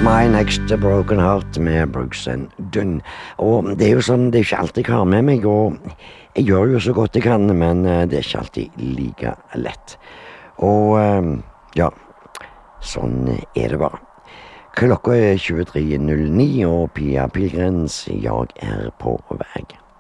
My Next Broken Heart med Brooks and Dunn. Og det er jo sånn, det er ikke alltid jeg har med meg, og jeg gjør jo så godt jeg kan, men det er ikke alltid like lett. Og ja, sånn er det bare. Klokka er 23.09, og Pia Pilgrens, jeg er på vei.